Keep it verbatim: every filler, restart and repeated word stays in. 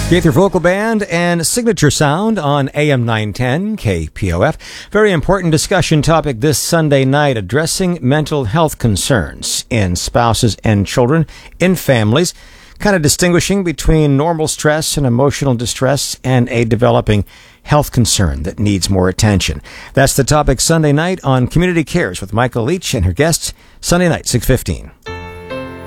Gaither Vocal Band and Signature Sound on A M nine ten K P O F. Very important discussion topic this Sunday night, addressing mental health concerns in spouses and children, in families, kind of distinguishing between normal stress and emotional distress and a developing health concern that needs more attention. That's the topic Sunday night on Community Cares with Michael Leach and her guests, Sunday night, six fifteen.